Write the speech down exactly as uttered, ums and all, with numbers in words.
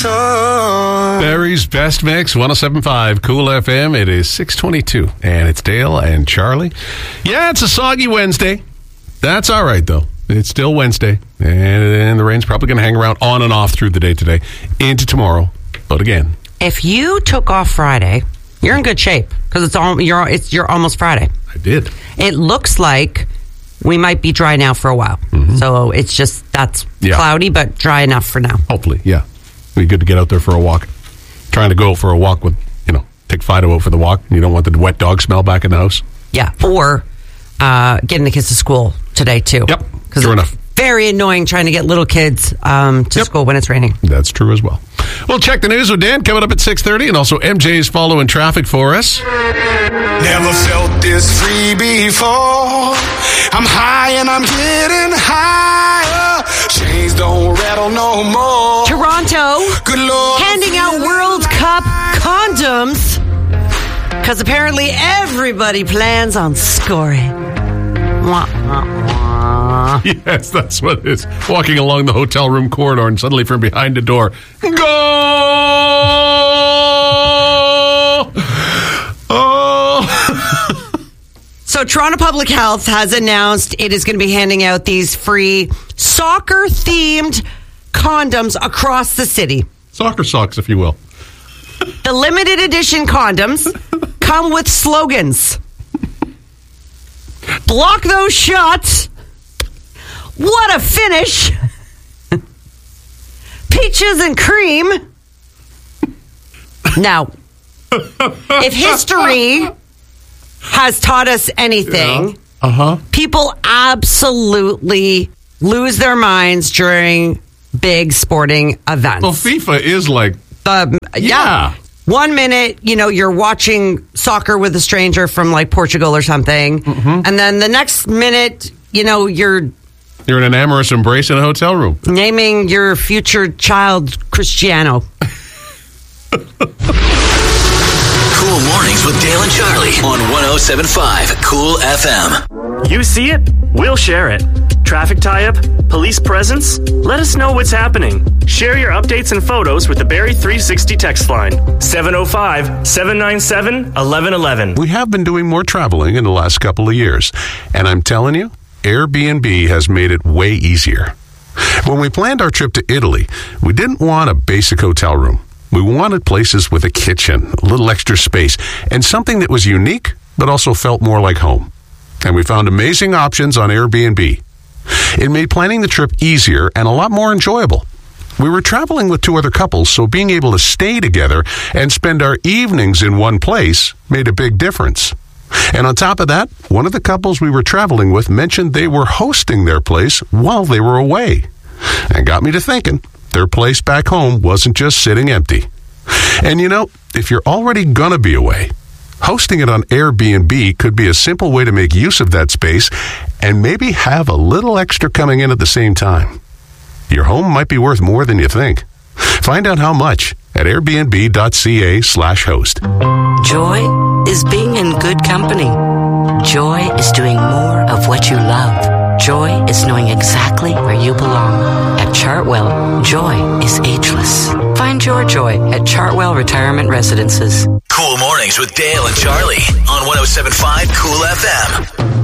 Barry's Best Mix, one oh seven point five Cool F M. It is six twenty-two, and it's Dale and Charlie. Yeah, it's a soggy Wednesday. That's all right, though. It's still Wednesday, and the rain's probably going to hang around on and off through the day today into tomorrow. But again, if you took off Friday, you're in good shape because it's all you're it's you're almost Friday. I did. It looks like we might be dry now for a while. Mm-hmm. So it's just that's yeah. cloudy, but dry enough for now. Hopefully, yeah. It'd be good to get out there for a walk. Trying to go for a walk with, you know, take Fido out for the walk. You don't want the wet dog smell back in the house. Yeah, or uh, getting the kids to school today, too. Yep, because true it's enough. Very annoying trying to get little kids um, to yep. school when it's raining. That's true as well. We'll check the news with Dan coming up at six thirty, and also M J's following traffic for us. Never felt this free before. I'm high and I'm getting higher. Chains don't rattle no more. Toronto Good Lord, handing out World Cup condoms because apparently everybody plans on scoring. Wah, wah, wah. Yes, that's what it is. Walking along the hotel room corridor and suddenly from behind the door, go! Oh! So Toronto Public Health has announced it is going to be handing out these free soccer-themed condoms across the city. Soccer socks, if you will. The limited edition condoms come with slogans. Block those shots. What a finish. Peaches and cream. Now, if history has taught us anything, yeah. uh-huh. people absolutely lose their minds during big sporting events. Well, FIFA is like... Uh, yeah. yeah. One minute, you know, you're watching soccer with a stranger from like Portugal or something. Mm-hmm. And then the next minute, you know, you're... You're in an amorous embrace in a hotel room. Naming your future child Cristiano. Cool Mornings with Dale and Charlie on one oh seven point five Cool F M. You see it, we'll share it. Traffic tie-up, police presence, let us know what's happening. Share your updates and photos with the Barrie three sixty text line, seven oh five, seven nine seven, eleven eleven. We have been doing more traveling in the last couple of years, and I'm telling you, Airbnb has made it way easier. When we planned our trip to Italy, we didn't want a basic hotel room. We wanted places with a kitchen, a little extra space, and something that was unique, but also felt more like home. And we found amazing options on Airbnb. It made planning the trip easier and a lot more enjoyable. We were traveling with two other couples, so being able to stay together and spend our evenings in one place made a big difference. And on top of that, one of the couples we were traveling with mentioned they were hosting their place while they were away. And got me to thinking, their place back home wasn't just sitting empty. And you know, if you're already gonna be away, hosting it on Airbnb could be a simple way to make use of that space and maybe have a little extra coming in at the same time. Your home might be worth more than you think. Find out how much at airbnb.ca slash host. Joy is being in good company. Joy is doing more of what you love. Joy is knowing exactly where you belong. At Chartwell, joy is ageless. Find your joy at Chartwell Retirement Residences. Cool Mornings with Dale and Charlie on one oh seven point five Cool F M.